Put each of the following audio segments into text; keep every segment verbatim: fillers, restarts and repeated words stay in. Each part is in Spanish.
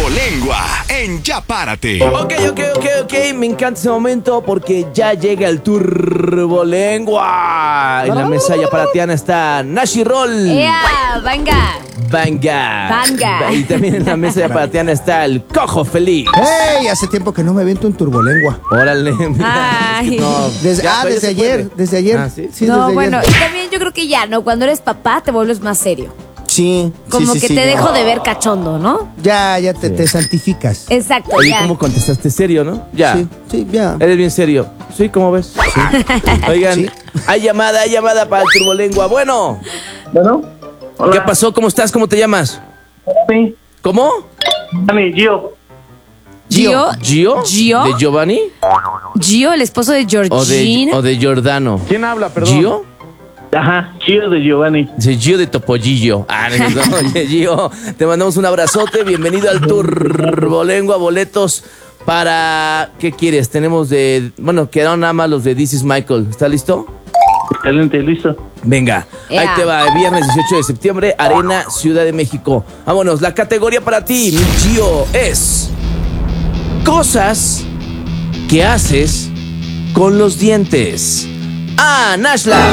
Turbolengua en Ya Párate. Ok, ok, ok, ok. Me encanta ese momento porque ya llega el Turbolengua. En la mesa ya paratiana está Nash y Roll. ¡Ea! ¡Venga! Banga. Banga. Y también en la mesa ya paratiana está el Cojo Feliz. ¡Ey! Hace tiempo que no me avento un turbolengua. Órale. Ay. No, Desde, ya, ah, pero ya desde se ayer. puede. Desde ayer. Ah, ¿sí? Sí, no, desde bueno, ayer. y también yo creo que ya, ¿no? Cuando eres papá te vuelves más serio. Sí. Como sí, que sí, te sí, dejo ya. de ver cachondo, ¿no? Ya, ya te, te santificas. Exacto, Oye, ya. ¿cómo contestaste? ¿Serio, no? Ya. Sí, sí, ya. Eres bien serio. Sí, ¿cómo ves? Oigan, Sí. hay llamada, hay llamada para el Turbolengua. Bueno, Bueno, hola. ¿qué pasó? ¿Cómo estás? ¿Cómo te llamas? Sí, ¿Cómo? Dani, Gio. Gio. ¿Gio? Gio. ¿De Giovanni? Gio, el esposo de ¿O de, Georgina. o de Giordano? ¿Quién habla, perdón? ¿Gio? Ajá, Gio de Giovanni. Sí, Gio de Topollillo. Ah, no, no, oye, Gio, te mandamos un abrazote. Bienvenido al Turbolengua. Boletos para... ¿Qué quieres? Tenemos de... Bueno, quedaron nada más los de This is Michael. ¿Está listo? Excelente, listo. Venga, ahí Ea. te va, viernes dieciocho de septiembre, Arena, Ciudad de México. Vámonos, la categoría para ti, mi Gio, es cosas que haces con los dientes. A, Nashla.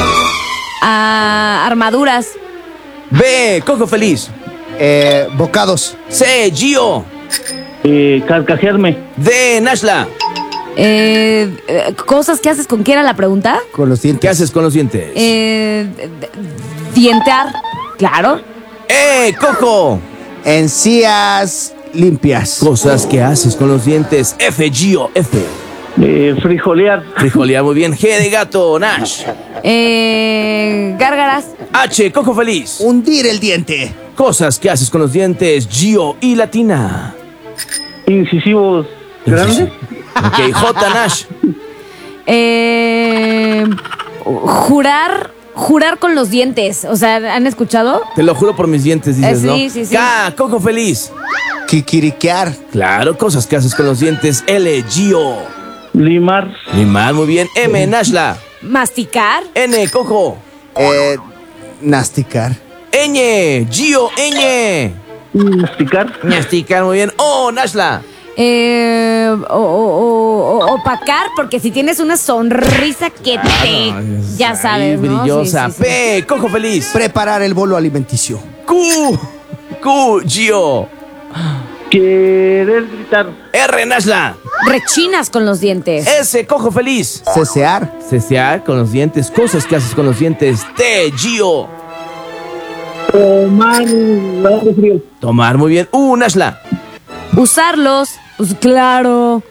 Ah, armaduras. B, Cojo Feliz. Eh, bocados. C, Gio. Eh, carcajearme. D, Nashla. Eh, eh, cosas que haces con qué era la pregunta. Con los dientes. ¿Qué haces con los dientes? Eh, d- d- dientear. Claro. E, Cojo. Encías limpias. Cosas que haces con los dientes. F, Gio, F. Eh, frijolear. Frijolear, muy bien. G de gato, Nash. Eh, gárgaras. H, Cojo Feliz. Hundir el diente. Cosas que haces con los dientes, Gio y Latina. Incisivos grandes. Ok, J, Nash. Eh, jurar. Jurar con los dientes. O sea, ¿han escuchado? Te lo juro por mis dientes, dices, Eh, ¿no? sí, sí, sí. K, Cojo Feliz. Kikiriquear. Claro, cosas que haces con los dientes, L, Gio. Limar. Limar, muy bien. M, Nashla. Masticar. N, Cojo. Eh, nasticar. Ñ, Gio, Ñ. Masticar. Masticar, muy bien. O, Nashla. Eh, o, o- o- opacar, porque si tienes una sonrisa que te. Ya Ahí, sabes, ¿no? brillosa. Sí, sí, sí. P, Cojo Feliz. Preparar el bolo alimenticio. Q, Q, Gio. Querer gritar. R, Nashla. Rechinas con los dientes. S, Cojo Feliz. Cesear. Cesear con los dientes, cosas que haces con los dientes. T, Gio. Tomar aire frío. Tomar, muy bien. U, Nashla. Usarlos. Pues claro.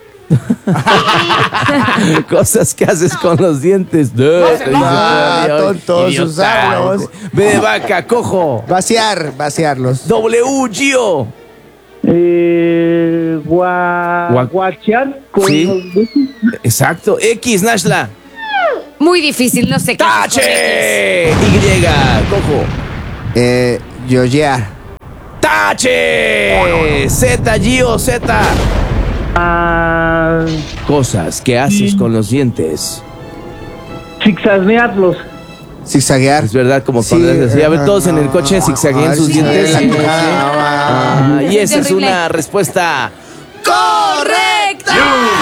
Cosas que haces con los dientes. No, Ah, tontos, usarlos. B de vaca, Cojo. Vaciar. Vaciarlos. W, Gio. Eh, gua... Gua- Guachear. Con Sí. los dientes. Exacto. X, Nashla. Muy difícil, no sé qué. haces con ellos. Tache. Y, Cojo. Eh, yoyear. Tache. Z, Gio, Z. Ah, Cosas que haces con los dientes. zigzaguearlos. Zigzaguear. Es verdad, como Sí, cuando les decía, a ver, ajá, todos en el no, coche no, zigzagueen no, sus sí, dientes. la Sí, cagada, sí. no, Ah, y esa es Terrible. una respuesta ¡Correcto!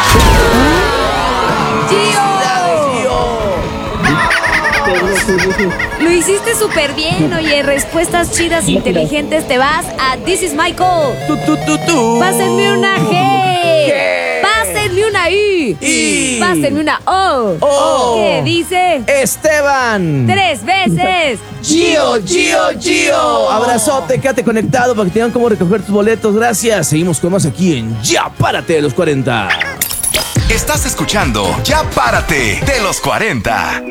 Gio. Lo hiciste súper bien, oye. Respuestas chidas, inteligentes. Te vas a This is Michael. Tu, tu, tu, tu. Pásenme una G. G. Pásenme una I. I. Pásenme una O. O. ¿Qué dice? Esteban. Tres veces. Gio, Gio, Gio. Abrazote, quédate conectado para que tengan cómo recoger tus boletos. Gracias. Seguimos con más aquí en Ya Párate de los cuarenta. Estás escuchando Ya Párate de los cuarenta.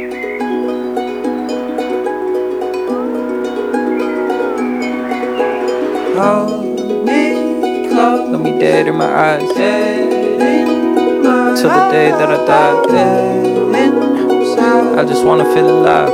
Hold me close, look me dead in my eyes, yeah. Till the day that I die, yeah. I just wanna feel alive.